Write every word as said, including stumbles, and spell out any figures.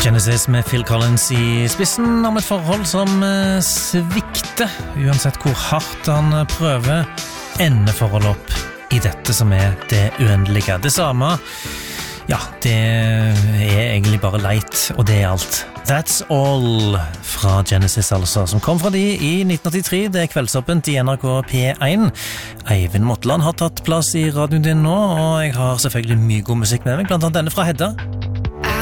Genesis med Phil Collins i spissen om et forhold som eh, svikter, uansett hvor hardt han prøver, ender forholdet opp i dette som er det uendelige. Det samme, ja, det er egentlig bare leit, og det er alt. That's All fra Genesis altså, som kom fra de i nitten åttitre, det er kveldsåpent i N R K P én. Eivind Motland har tatt plass i radioen din nå, og jeg har selvfølgelig mye god musikk med meg, blant annet denne fra Hedda.